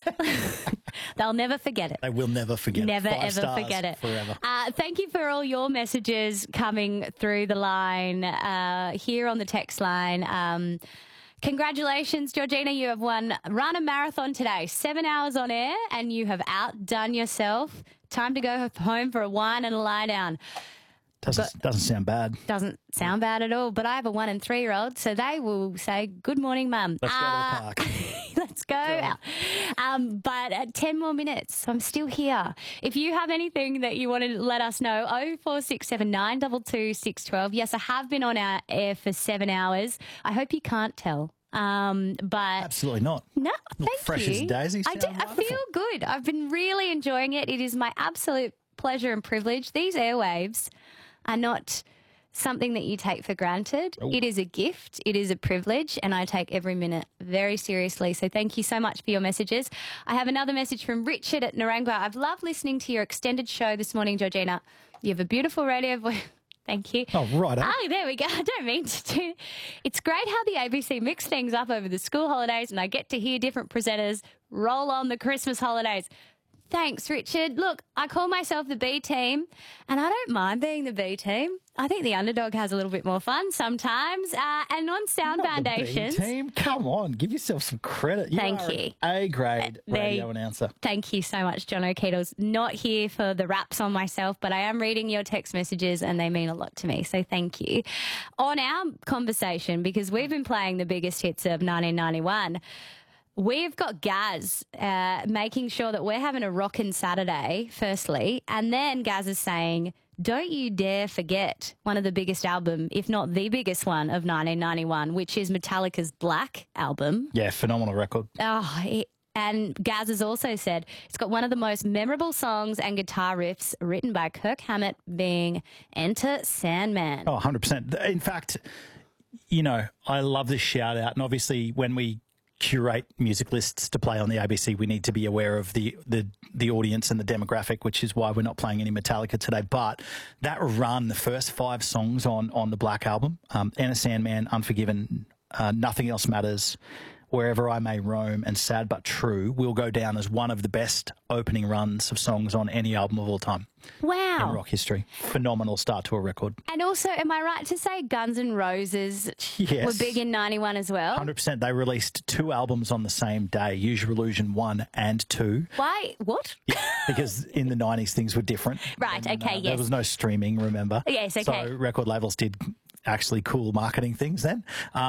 They'll never forget it. They will never forget Never, it. 5 ever stars forget it. forever. Thank you for all your messages coming through the line here on the text line. Congratulations, Georgina. You have run a marathon today, 7 hours on air, and you have outdone yourself. Time to go home for a wine and a lie down. Doesn't sound bad. Doesn't sound bad at all, but I have a 1- and 3-year-old, so they will say, good morning, Mum. Let's go to the park. Let's go out. But 10 more minutes, so I'm still here. If you have anything that you want to let us know, 0467 222 612. Yes, I have been on our air for 7 hours. I hope you can't tell. But Absolutely not. no, Look thank fresh you. as daisies. I feel good. I've been really enjoying it. It is my absolute pleasure and privilege. These airwaves are not something that you take for granted. Oh. It is a gift. It is a privilege, and I take every minute very seriously. So thank you so much for your messages. I have another message from Richard at Narangba. I've loved listening to your extended show this morning, Georgina. You have a beautiful radio voice. Thank you. Oh, right. Oh, there we go. I don't mean to do. It's great how the ABC mix things up over the school holidays, and I get to hear different presenters roll on the Christmas holidays. Thanks, Richard. Look, I call myself the B team, and I don't mind being the B team. I think the underdog has a little bit more fun sometimes. And on Sound Not the Foundations. B team. Come on, give yourself some credit. Thank are you. an A-grade radio announcer. Thank you so much, John O'Keetle's. Not here for the raps on myself, but I am reading your text messages and they mean a lot to me. So thank you. On our conversation, because we've been playing the biggest hits of 1991, we've got Gaz making sure that we're having a rockin' Saturday, firstly, and then Gaz is saying, don't you dare forget one of the biggest album, if not the biggest one, of 1991, which is Metallica's Black album. Yeah, phenomenal record. And Gaz has also said it's got one of the most memorable songs and guitar riffs written by Kirk Hammett, being Enter Sandman. Oh, 100%. In fact, you know, I love this shout out. And obviously when we curate music lists to play on the ABC, we need to be aware of the audience and the demographic, which is why we're not playing any Metallica today. But that run, the first 5 songs on the Black album, Enter Sandman, Unforgiven, Nothing Else Matters, Wherever I May Roam, and Sad But True, will go down as one of the best opening runs of songs on any album of all time. Wow. In rock history. Phenomenal start to a record. And also, am I right to say Guns N' Roses Yes. were big in 91 as well? 100%. They released 2 albums on the same day, Use Your Illusion 1 and 2. Why? What? Yeah, because in the 90s things were different. Right, And, okay, There yes. was no streaming, remember? Yes, okay. So record labels did actually cool marketing things then.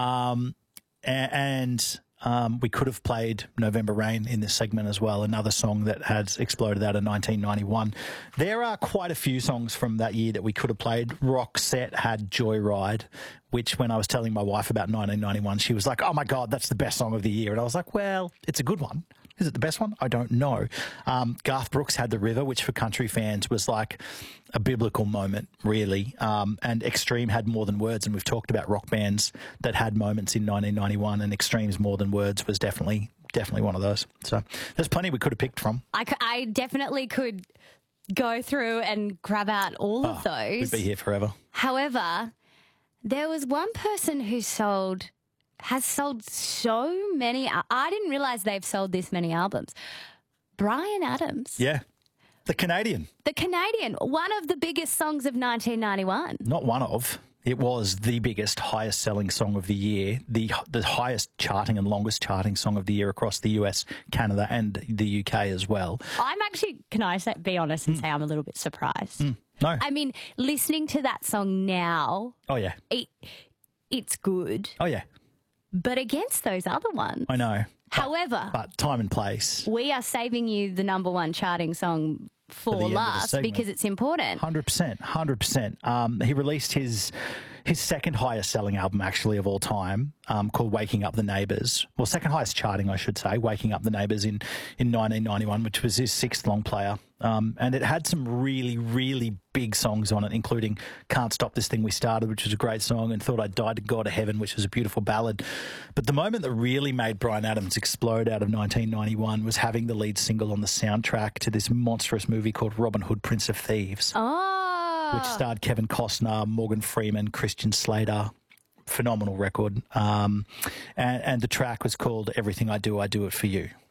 We could have played November Rain in this segment as well, another song that had exploded out of 1991. There are quite a few songs from that year that we could have played. Roxette had Joyride, which when I was telling my wife about 1991, she was like, oh my God, that's the best song of the year. And I was like, well, it's a good one. Is it the best one? I don't know. Garth Brooks had The River, which for country fans was like a biblical moment, really. And Extreme had More Than Words, and we've talked about rock bands that had moments in 1991, and Extreme's More Than Words was definitely one of those. So there's plenty we could have picked from. I definitely could go through and grab out all of those. We'd be here forever. However, there was one person who has sold so many. I didn't realize they've sold this many albums. Bryan Adams. Yeah. The Canadian. The Canadian. One of the biggest songs of 1991. Not one of. It was the biggest, highest selling song of the year, the highest charting and longest charting song of the year across the US, Canada and the UK as well. I'm actually, be honest and say I'm a little bit surprised. No. I mean, listening to that song now, Oh, yeah. it's good. Oh, yeah. But against those other ones. I know. However, But time and place. we are saving you the number one charting song for the end of the last segment. because it's important. 100%. He released his second highest selling album actually of all time, called Waking Up the Neighbours. Well, second highest charting, I should say, Waking Up the Neighbours in 1991, which was his 6th long player. And it had some really, really big songs on it, including Can't Stop This Thing We Started, which was a great song, and Thought I'd Die to Go to Heaven, which was a beautiful ballad. But the moment that really made Bryan Adams explode out of 1991 was having the lead single on the soundtrack to this monstrous movie called Robin Hood, Prince of Thieves, which starred Kevin Costner, Morgan Freeman, Christian Slater. Phenomenal record. And the track was called Everything I Do It For You.